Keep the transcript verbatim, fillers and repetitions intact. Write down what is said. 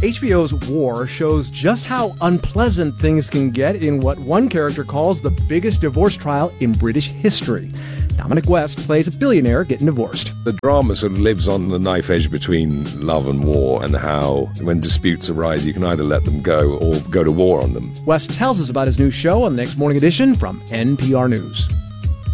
H B O's War shows just how unpleasant things can get in what one character calls the biggest divorce trial in British history. Dominic West plays a billionaire getting divorced. The drama sort of lives on the knife edge between love and war, and how when disputes arise, you can either let them go or go to war on them. West tells us about his new show on the next Morning Edition from N P R News.